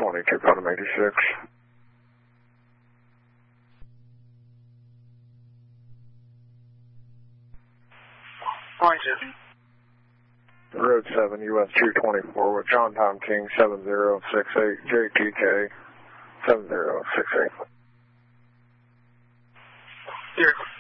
22 Putnam 86. Road 7, US 224 with John Tom King 7068, JTK 7068. Here.